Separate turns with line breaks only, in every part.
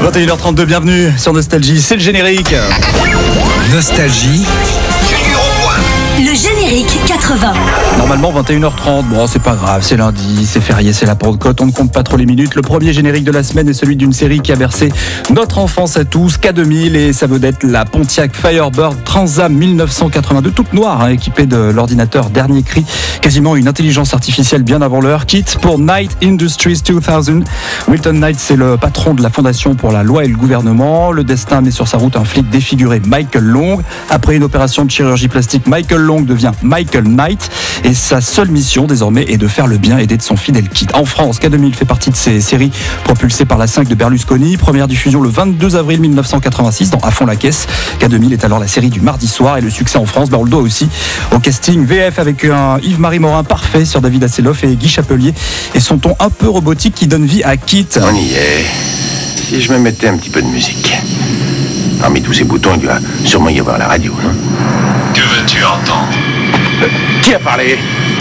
21h32, bienvenue sur Nostalgie, c'est le générique.
Nostalgie.
Le générique 80.
Normalement 21h30, bon c'est pas grave, c'est lundi, c'est férié, c'est la Pentecôte, on ne compte pas trop les minutes. Le premier générique de la semaine est celui d'une série qui a bercé notre enfance à tous, K2000 et sa vedette, la Pontiac Firebird Transam 1982, toute noire, équipée de l'ordinateur dernier cri, quasiment une intelligence artificielle bien avant l'heure. Kit pour Knight Industries 2000. Wilton Knight, c'est le patron de la Fondation pour la loi et le gouvernement. Le destin met sur sa route un flic défiguré, Michael Long. Après une opération de chirurgie plastique, Michael Long devient Michael Knight et sa seule mission désormais est de faire le bien et d'être son fidèle Kit. En France, K2000 fait partie de ces séries propulsées par la 5 de Berlusconi. Première diffusion le 22 avril 1986 dans À fond la caisse. K2000 est alors la série du mardi soir et le succès en France, on le doit aussi au casting VF avec un Yves-Marie Morin parfait sur David Hasselhoff et Guy Chapelier et son ton un peu robotique qui donne vie à Kit.
On y est. Si je me mettais un petit peu de musique. Parmi tous ces boutons, il doit sûrement y avoir la radio, non?
Que veux-tu entendre?
Qui a parlé?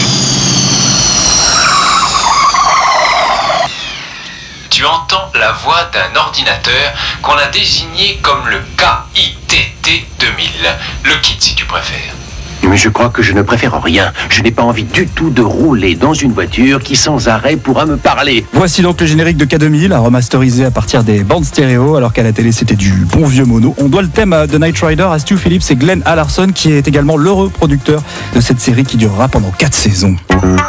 Tu entends la voix d'un ordinateur qu'on a désigné comme le KITT 2000. Le kit si tu préfères.
Mais je crois que je ne préfère rien. Je n'ai pas envie du tout de rouler dans une voiture qui sans arrêt pourra me parler.
Voici donc le générique de K2000, remasterisé à partir des bandes stéréo, alors qu'à la télé c'était du bon vieux mono. On doit le thème de Knight Rider à Stu Phillips et Glenn Hallarson, qui est également l'heureux producteur de cette série qui durera pendant 4 saisons.